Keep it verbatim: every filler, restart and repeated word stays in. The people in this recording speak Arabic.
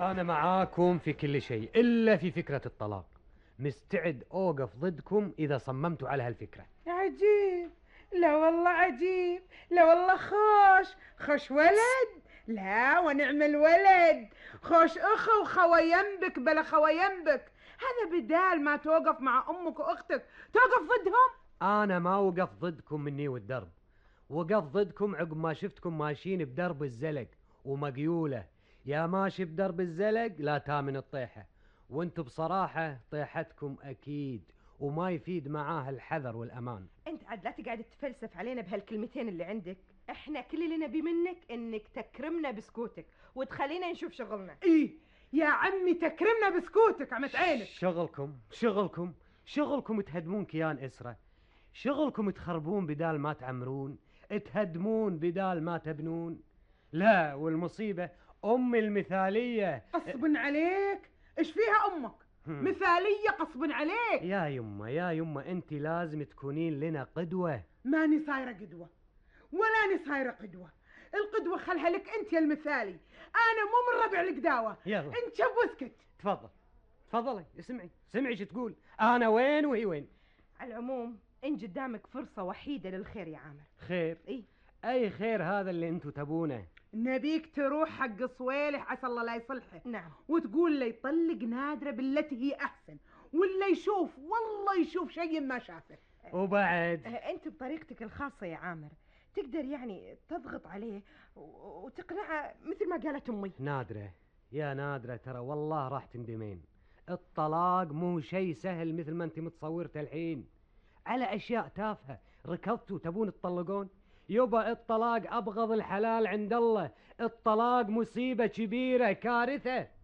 أنا معاكم في كل شيء إلا في فكرة الطلاق. مستعد أوقف ضدكم إذا صممتوا على هالفكرة. عجيب، لا والله عجيب، لا والله خوش خوش ولد، لا ونعم الولد، خوش أخو وخوى ينبك بلا خوى ينبك. هذا بدال ما توقف مع أمك وأختك توقف ضدهم. أنا ما وقف ضدكم مني والدرب، وقف ضدكم عقب ما شفتكم ماشيين بدرب الزلق ومقيولة. يا ماشي بدرب الزلق لا تامن الطيحة، وانتم بصراحة طيحتكم أكيد وما يفيد معاه الحذر والأمان. انت عاد لا تقعد تفلسف علينا بهالكلمتين اللي عندك. احنا كل اللي نبي منك انك تكرمنا بسكوتك وتخلينا نشوف شغلنا. إيه يا عمي تكرمنا بسكوتك عمت عينك. شغلكم شغلكم شغلكم تهدمون كيان إسرة، شغلكم تخربون بدال ما تعمرون، تهدمون بدال ما تبنون. لا والمصيبة أم المثالية. قصب عليك، إيش فيها أمك؟ مثالية قصب عليك. يا يمه يا يمه أنت لازم تكونين لنا قدوة. ماني صايرة قدوة ولا أني صايرة قدوة، القدوة خلها لك أنت يا المثالي، أنا مو من ربع القداوة. يلا أنت شب واسكت. تفضل تفضلي اسمعي سمعي شو تقول، أنا وين وهي وين. على العموم إن قدامك فرصة وحيدة للخير يا عامر. خير؟ إيه؟ أي خير هذا اللي أنتوا تبونه؟ نبيك تروح حق صويلح عسى الله لا يصلحه. نعم. وتقول لي يطلق نادرة بالتي هي أحسن، ولا يشوف والله يشوف شيء ما شافه. وبعد أه أنت بطريقتك الخاصة يا عامر تقدر يعني تضغط عليه وتقنعه مثل ما قالت أمي. نادرة يا نادرة ترى والله راح تندمين. الطلاق مو شيء سهل مثل ما انت متصورته الحين، على أشياء تافهة ركضتوا تبون تطلقون. يبا الطلاق أبغض الحلال عند الله، الطلاق مصيبة كبيرة كارثة.